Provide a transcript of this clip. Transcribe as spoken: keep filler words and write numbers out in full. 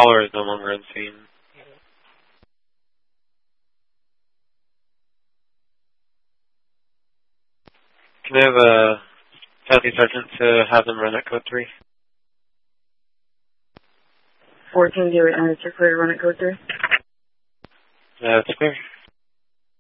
caller is no longer on scene. Can I have a Southeast Sergeant to have them run at code three? fourteen, do it, and it's clear to run at code three. That's clear.